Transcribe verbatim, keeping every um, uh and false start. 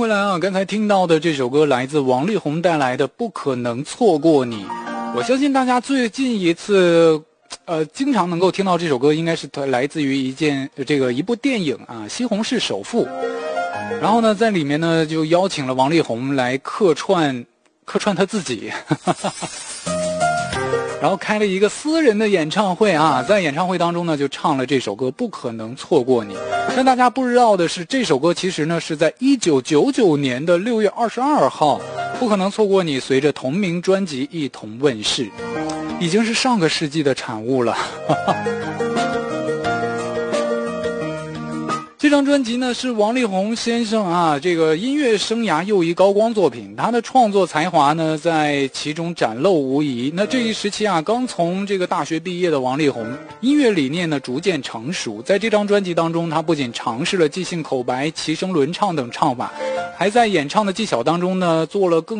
回来啊，刚才听到的这首歌来自王力宏带来的《不可能错过你》。我相信大家最近一次呃经常能够听到这首歌，应该是来自于一件这个一部电影啊，《西红柿首富》。然后呢，在里面呢就邀请了王力宏来客串客串他自己。然后开了一个私人的演唱会啊，在演唱会当中呢，就唱了这首歌《不可能错过你》。但大家不知道的是，这首歌其实呢是在一九九九年的六月二十二号，《不可能错过你》随着同名专辑一同问世，已经是上个世纪的产物了。这张专辑呢是王力宏先生啊这个音乐生涯又一高光作品，他的创作才华呢在其中展露无遗。那这一时期啊，刚从这个大学毕业的王力宏，音乐理念呢逐渐成熟。在这张专辑当中，他不仅尝试了即兴口白、齐声轮唱等唱法，还在演唱的技巧当中呢做了更